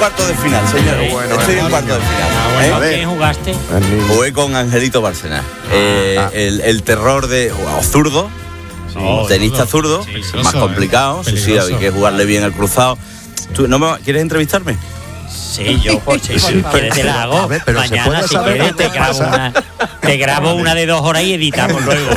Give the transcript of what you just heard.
cuarto de final, señor. Estoy en cuarto de final. ¿Con quién jugaste? Jugué con Angelito Bárcenas. El terror de zurdo. Tenista zurdo, más complicado. Sí, hay que jugarle bien al cruzado. ¿Tú no quieres entrevistarme? Sí, yo si quieres te la hago. Pero mañana si quieres te grabo una de 2 horas y editamos luego.